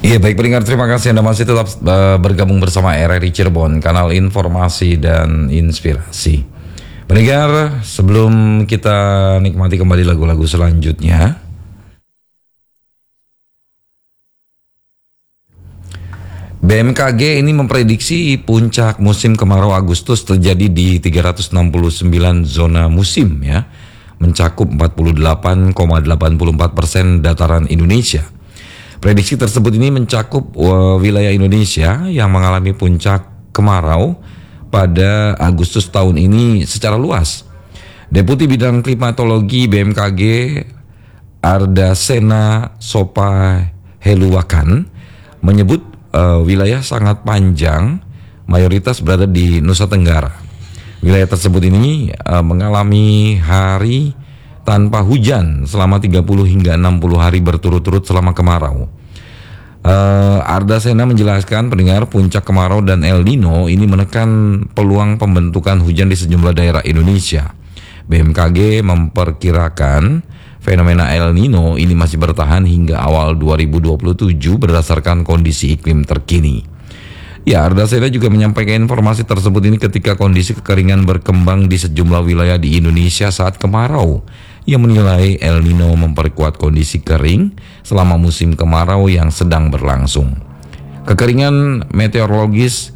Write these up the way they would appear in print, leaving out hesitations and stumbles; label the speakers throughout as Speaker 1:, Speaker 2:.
Speaker 1: Iya, baik pendengar, terima kasih Anda masih tetap bergabung bersama RRI Cirebon, kanal informasi dan inspirasi. Pendengar, sebelum kita nikmati kembali lagu-lagu selanjutnya, BMKG ini memprediksi puncak musim kemarau Agustus terjadi di 369 zona musim ya, mencakup 48,84% dataran Indonesia. Prediksi tersebut ini mencakup wilayah Indonesia yang mengalami puncak kemarau pada Agustus tahun ini secara luas. Deputi Bidang Klimatologi BMKG Ardasena Sopaheluwakan menyebut wilayah sangat panjang, mayoritas berada di Nusa Tenggara. Wilayah tersebut ini mengalami hari tanpa hujan selama 30 hingga 60 hari berturut-turut selama kemarau. Ardasena menjelaskan pendengar, puncak kemarau dan El Nino ini menekan peluang pembentukan hujan di sejumlah daerah Indonesia. BMKG memperkirakan fenomena El Nino ini masih bertahan hingga awal 2027 berdasarkan kondisi iklim terkini. Ya, Ardasena juga menyampaikan informasi tersebut ini ketika kondisi kekeringan berkembang di sejumlah wilayah di Indonesia saat kemarau. Ia menilai El Nino memperkuat kondisi kering selama musim kemarau yang sedang berlangsung. Kekeringan meteorologis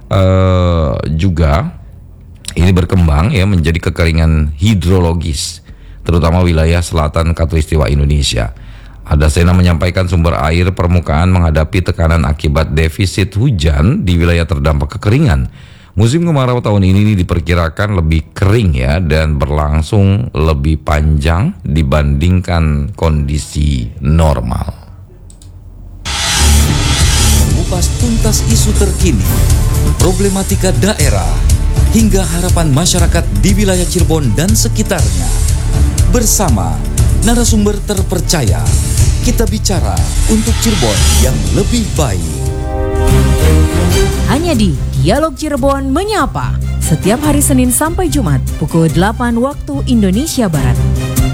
Speaker 1: juga ini berkembang ya menjadi kekeringan hidrologis, terutama wilayah selatan Khatulistiwa Indonesia. Ardasena menyampaikan sumber air permukaan menghadapi tekanan akibat defisit hujan di wilayah terdampak kekeringan. Musim kemarau tahun ini diperkirakan lebih kering ya dan berlangsung lebih panjang dibandingkan kondisi normal.
Speaker 2: Mengupas tuntas isu terkini, problematika daerah, hingga harapan masyarakat di wilayah Cirebon dan sekitarnya. Bersama narasumber terpercaya, kita bicara untuk Cirebon yang lebih baik.
Speaker 3: Hanya di Dialog Cirebon Menyapa, setiap hari Senin sampai Jumat pukul 8 waktu Indonesia Barat.